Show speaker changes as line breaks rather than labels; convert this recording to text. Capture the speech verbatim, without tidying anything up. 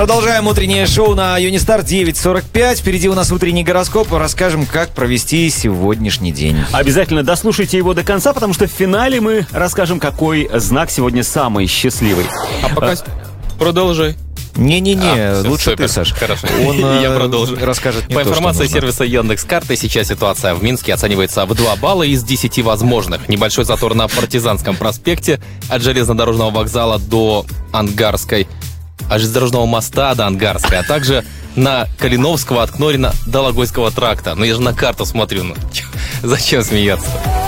Продолжаем утреннее шоу на Юнистар девять сорок пять. Впереди у нас утренний гороскоп. Расскажем, как провести сегодняшний день.
Обязательно дослушайте его до конца, потому что в финале мы расскажем, какой знак сегодня самый счастливый.
А пока продолжай.
Не-не-не,
а,
лучше
супер.
ты, Саш.
Хорошо,
Он
я продолжу.
Расскажет не
По
то,
информации
что нужно.
сервиса Яндекс.Карты, сейчас ситуация в Минске оценивается в два балла из десяти возможных. Небольшой затор на Партизанском проспекте от железнодорожного вокзала до Ангарской, от железнодорожного моста до Ангарской, а также на Калиновского от Кнорина до Логойского тракта. Ну я же на карту смотрю, ну зачем смеяться?